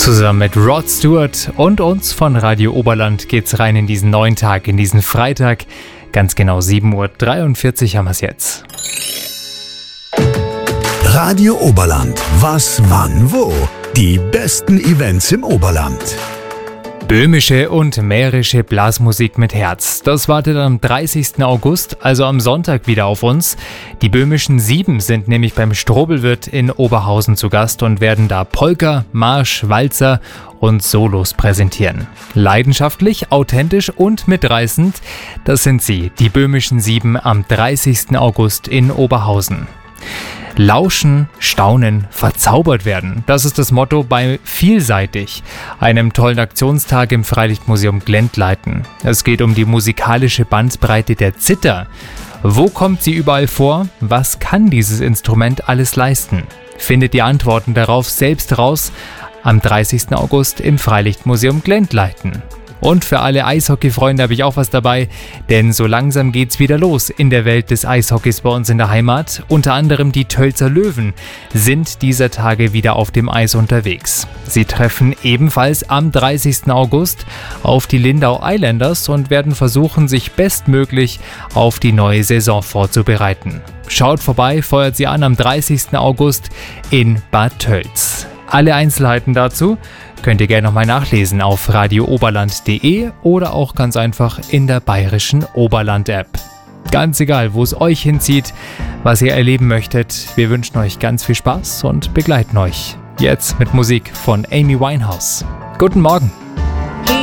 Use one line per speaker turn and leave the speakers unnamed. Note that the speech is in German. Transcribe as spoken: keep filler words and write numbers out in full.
Zusammen mit Rod Stewart und uns von Radio Oberland geht's rein in diesen neuen Tag, in diesen Freitag. Ganz genau sieben Uhr dreiundvierzig haben wir es jetzt.
Radio Oberland. Was, wann, wo? Die besten Events im Oberland.
Böhmische und mährische Blasmusik mit Herz. Das wartet am dreißigsten August, also am Sonntag, wieder auf uns. Die Böhmischen Sieben sind nämlich beim Strobelwirt in Oberhausen zu Gast und werden da Polka, Marsch, Walzer und Solos präsentieren. Leidenschaftlich, authentisch und mitreißend, das sind sie, die Böhmischen Sieben am dreißigsten August in Oberhausen. Lauschen, staunen, verzaubert werden. Das ist das Motto bei Vielseitig, einem tollen Aktionstag im Freilichtmuseum Glendleiten. Es geht um die musikalische Bandbreite der Zither. Wo kommt sie überall vor? Was kann dieses Instrument alles leisten? Findet die Antworten darauf selbst raus am dreißigsten August im Freilichtmuseum Glendleiten. Und für alle Eishockey-Freunde habe ich auch was dabei, denn so langsam geht's wieder los in der Welt des Eishockeys bei uns in der Heimat. Unter anderem die Tölzer Löwen sind dieser Tage wieder auf dem Eis unterwegs. Sie treffen ebenfalls am dreißigsten August auf die Lindau Islanders und werden versuchen, sich bestmöglich auf die neue Saison vorzubereiten. Schaut vorbei, feuert sie an am dreißigsten August in Bad Tölz. Alle Einzelheiten dazu könnt ihr gerne nochmal nachlesen auf radio oberland punkt de oder auch ganz einfach in der bayerischen Oberland-App. Ganz egal, wo es euch hinzieht, was ihr erleben möchtet, wir wünschen euch ganz viel Spaß und begleiten euch. Jetzt mit Musik von Amy Winehouse. Guten Morgen!